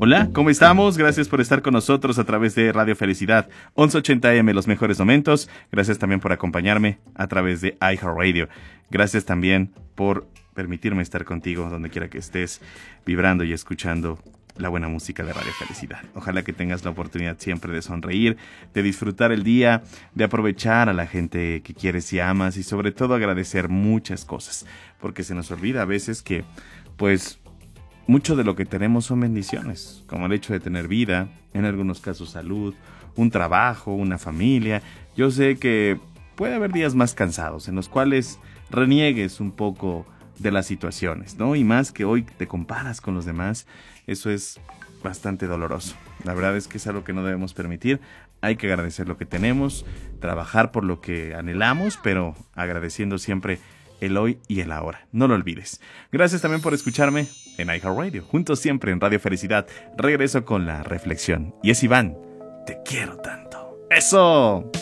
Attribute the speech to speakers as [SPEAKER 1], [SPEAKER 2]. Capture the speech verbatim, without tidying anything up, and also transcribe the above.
[SPEAKER 1] Hola, ¿cómo estamos? Gracias por estar con nosotros a través de Radio Felicidad, once ochenta A M, los mejores momentos. Gracias también por acompañarme a través de iHeartRadio. Gracias también por permitirme estar contigo donde quiera que estés, vibrando y escuchando la buena música de Radio Felicidad. Ojalá que tengas la oportunidad siempre de sonreír, de disfrutar el día, de aprovechar a la gente que quieres y amas y sobre todo agradecer muchas cosas, porque se nos olvida a veces que, pues, mucho de lo que tenemos son bendiciones, como el hecho de tener vida, en algunos casos salud, un trabajo, una familia. Yo sé que puede haber días más cansados en los cuales reniegues un poco de las situaciones, ¿no? Y más que hoy te comparas con los demás, eso es bastante doloroso. La verdad es que es algo que no debemos permitir. Hay que agradecer lo que tenemos, trabajar por lo que anhelamos, pero agradeciendo siempre el hoy y el ahora. No lo olvides. Gracias también por escucharme en iHeartRadio. Juntos siempre en Radio Felicidad. Regreso con la reflexión. Y es Iván. Te quiero tanto. ¡Eso!